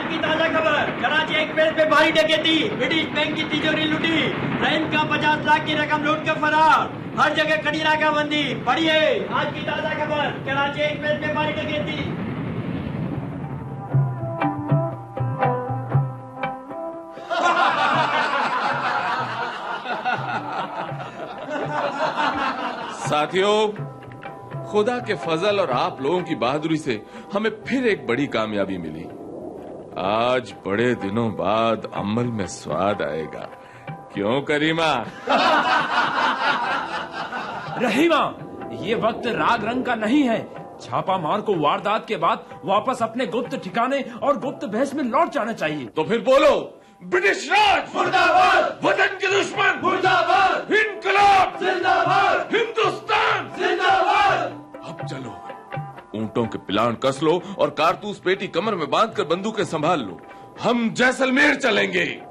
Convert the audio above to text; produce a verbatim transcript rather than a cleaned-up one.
की ताजा खबर। कराची एक्सप्रेस पे भारी डकैती, ब्रिटिश बैंक की तिजोरी लूटी, बैंक का पचास लाख की रकम लूट कर फरार, हर जगह कड़ी नाकाबंदी। पढ़िए आज की ताजा खबर। कराची एक्सप्रेस पे भारी डकैती। साथियों, खुदा के फजल और आप लोगों की बहादुरी से हमें फिर एक बड़ी कामयाबी मिली। आज बड़े दिनों बाद अमल में स्वाद आएगा, क्यों करीमा? रहीमा, ये वक्त राग रंग का नहीं है। छापा मार को वारदात के बाद वापस अपने गुप्त ठिकाने और गुप्त बहस में लौट जाना चाहिए। तो फिर बोलो, ब्रिटिश राज मुर्दाबाद, वतन के दुश्मन मुर्दाबाद, इनकलाब जिंदाबाद, हिंदुस्तान जिंदाबाद। अब चलो, ऊंटों के पिलान कस लो और कारतूस पेटी कमर में बांधकर बंदूकें संभाल लो। हम जैसलमेर चलेंगे।